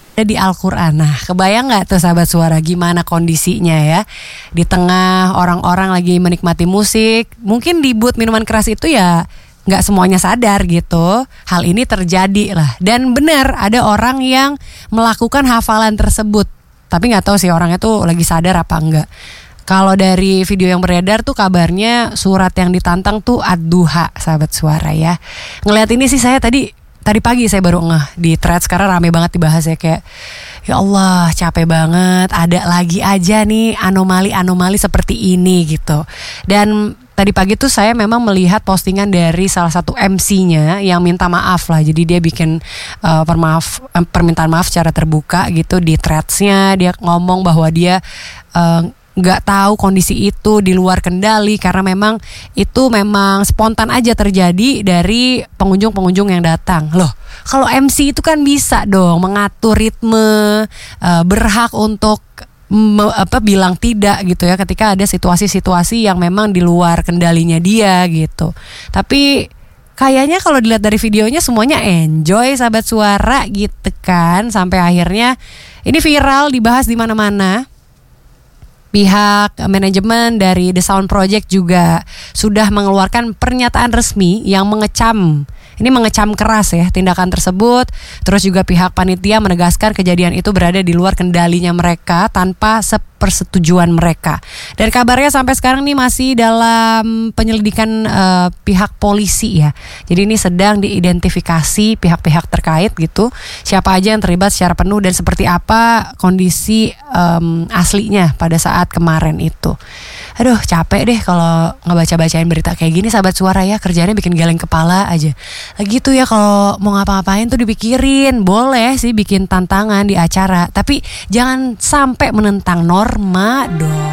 di Al-Quran. Nah, kebayang gak tuh sahabat suara gimana kondisinya ya? Di tengah orang-orang lagi menikmati musik, mungkin di booth minuman keras itu ya gak semuanya sadar gitu. Hal ini terjadi lah. Dan benar ada orang yang melakukan hafalan tersebut, tapi gak tahu sih orangnya tuh lagi sadar apa enggak. Kalau dari video yang beredar tuh kabarnya surat yang ditantang tuh Ad-Duha, sahabat suara ya. Ngelihat ini sih saya tadi pagi saya baru ngeh di threads karena rame banget dibahas ya, kayak ya Allah capek banget ada lagi aja nih anomali seperti ini gitu. Dan tadi pagi tuh saya memang melihat postingan dari salah satu MC-nya yang minta maaf lah. Jadi dia bikin permintaan maaf secara terbuka gitu di threads-nya. Dia ngomong bahwa dia nggak tahu kondisi itu di luar kendali karena memang itu memang spontan aja terjadi dari pengunjung yang datang. Loh, kalau MC itu kan bisa dong mengatur ritme, berhak untuk bilang tidak gitu ya ketika ada situasi-situasi yang memang di luar kendalinya dia gitu. Tapi kayaknya kalau dilihat dari videonya semuanya enjoy sahabat suara gitu kan, sampai akhirnya ini viral dibahas di mana-mana. Pihak manajemen dari The Sound Project juga sudah mengeluarkan pernyataan resmi yang mengecam keras ya tindakan tersebut. Terus juga pihak panitia menegaskan kejadian itu berada di luar kendalinya mereka tanpa persetujuan mereka. Dan kabarnya sampai sekarang nih masih dalam penyelidikan pihak polisi ya. Jadi ini sedang diidentifikasi pihak-pihak terkait gitu. Siapa aja yang terlibat secara penuh dan seperti apa kondisi aslinya pada saat kemarin itu. Aduh capek deh kalau ngebaca-bacain berita kayak gini sahabat suara ya. Kerjanya bikin geleng kepala aja. Lagi tuh ya kalau mau ngapa-ngapain tuh dipikirin. Boleh sih bikin tantangan di acara, tapi jangan sampai menentang norma dong.